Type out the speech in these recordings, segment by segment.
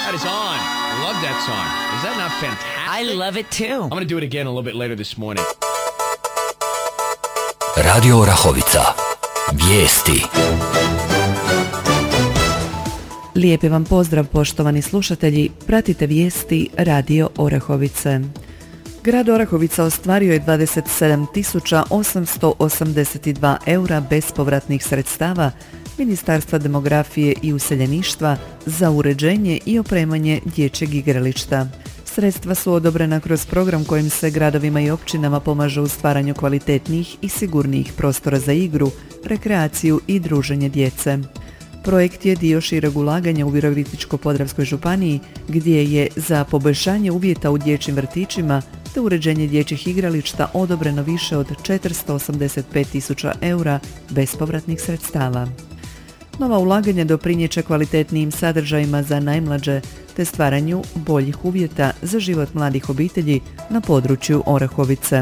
That is on. I love that song. Is that not fantastic? I love it too. I'm going to do it again a little bit later this morning. Radio Orahovica. Vijesti. Lijepi vam pozdrav, poštovani slušatelji. Pratite vijesti Radio Orahovice. Grad Orahovica ostvario je 27.882 eura bespovratnih sredstava Ministarstva demografije i useljeništva za uređenje i opremanje dječjeg igrališta. Sredstva su odobrena kroz program kojim se gradovima i općinama pomaže u stvaranju kvalitetnijih i sigurnijih prostora za igru, rekreaciju i druženje djece. Projekt je dio šireg ulaganja u Virovitičko-podravskoj županiji, gdje je za poboljšanje uvjeta u dječjim vrtićima te uređenje dječjih igrališta odobreno više od 485.000 eura bespovratnih sredstava. Nova ulaganja doprinjeće kvalitetnijim sadržajima za najmlađe te stvaranju boljih uvjeta za život mladih obitelji na području Orahovice.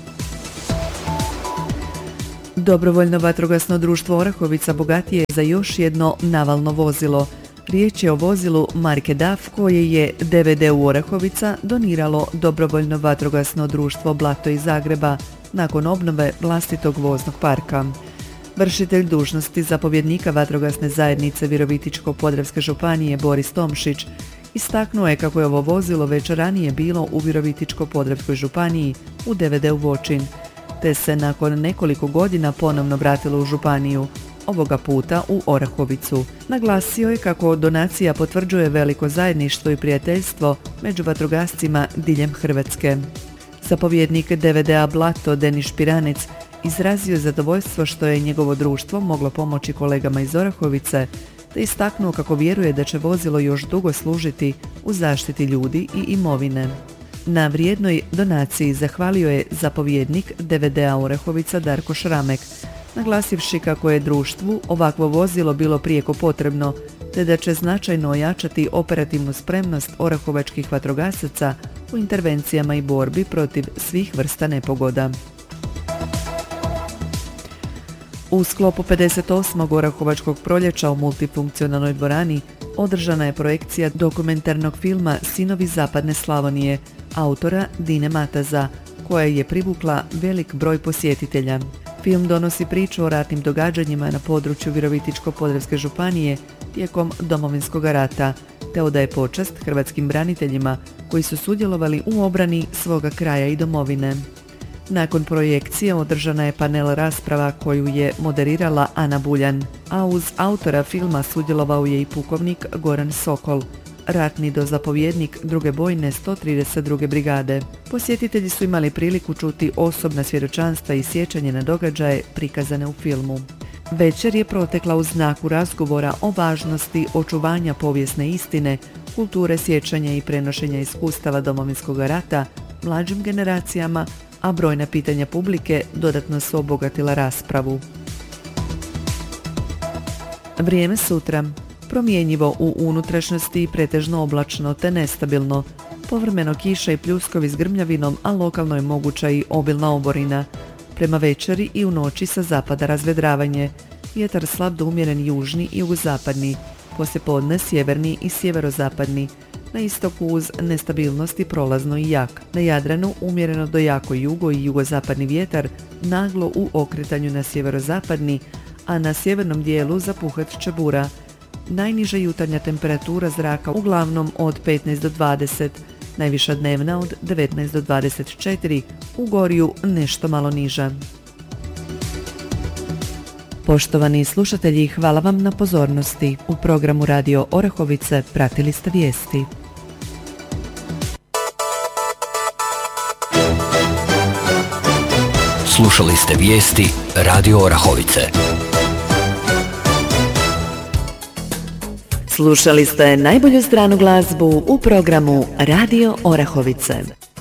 Dobrovoljno vatrogasno društvo Orahovica bogatije je za još jedno navalno vozilo. Riječ je o vozilu marke DAF koje je DVD-u Orahovica doniralo Dobrovoljno vatrogasno društvo Blato iz Zagreba nakon obnove vlastitog voznog parka. Vršitelj dužnosti zapovjednika vatrogasne zajednice Virovitičko-podravske županije Boris Tomšić istaknuo je kako je ovo vozilo već ranije bilo u Virovitičko-podravskoj županiji u DVD-u Voćin, te se nakon nekoliko godina ponovno vratilo u županiju, ovoga puta u Orahovicu. Naglasio je kako donacija potvrđuje veliko zajedništvo i prijateljstvo među vatrogascima diljem Hrvatske. Zapovjednik DVD-a Blato Denis Špiranec izrazio je zadovoljstvo što je njegovo društvo moglo pomoći kolegama iz Orahovice, te istaknuo kako vjeruje da će vozilo još dugo služiti u zaštiti ljudi i imovine. Na vrijednoj donaciji zahvalio je zapovjednik DVD-a Orahovica Darko Šramek, naglasivši kako je društvu ovakvo vozilo bilo prijeko potrebno, te da će značajno ojačati operativnu spremnost orahovačkih vatrogasaca u intervencijama i borbi protiv svih vrsta nepogoda. U sklopu 58. Orahovačkog proljeća u multifunkcionalnoj dvorani održana je projekcija dokumentarnog filma Sinovi zapadne Slavonije, autora Dine Mataza, koja je privukla velik broj posjetitelja. Film donosi priču o ratnim događanjima na području Virovitičko-podravske županije tijekom Domovinskog rata, te odaje počast hrvatskim braniteljima koji su sudjelovali u obrani svoga kraja i domovine. Nakon projekcije održana je panel rasprava koju je moderirala Ana Buljan, a uz autora filma sudjelovao je i pukovnik Goran Sokol, ratni dozapovjednik druge bojne 132. brigade. Posjetitelji su imali priliku čuti osobna svjedočanstva i sjećanje na događaje prikazane u filmu. Večer je protekla u znaku razgovora o važnosti očuvanja povijesne istine, kulture sjećanja i prenošenja iskustava Domovinskog rata mlađim generacijama, a brojna pitanja publike dodatno su obogatila raspravu. Vrijeme sutra. Promjenjivo u unutrašnjosti i pretežno oblačno te nestabilno. Povremeno kiša i pljuskovi s grmljavinom, a lokalno je moguća i obilna oborina. Prema večeri i u noći sa zapada razvedravanje. Vjetar slab do umjeren južni i jugozapadni. Poslijepodne sjeverni i sjeverozapadni. Na istoku uz nestabilnosti prolazno i jak. Na Jadranu umjereno do jako jugo i jugozapadni vjetar, naglo u okretanju na sjeverozapadni, a na sjevernom dijelu zapuhat će bura. Najniža jutarnja temperatura zraka uglavnom od 15 do 20, najviša dnevna od 19 do 24, u Gorju nešto malo niža. Poštovani slušatelji, hvala vam na pozornosti. U programu Radio Orahovice pratili ste vijesti. Slušali ste vijesti Radio Orahovice. Slušali ste najbolju stranu glazbu u programu Radio Orahovice.